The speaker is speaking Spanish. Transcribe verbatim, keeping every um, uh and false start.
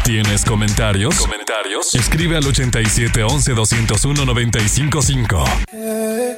¿Tienes comentarios? ¿Comentarios? Escribe al ochenta y siete once doscientos uno noventa y cinco cinco.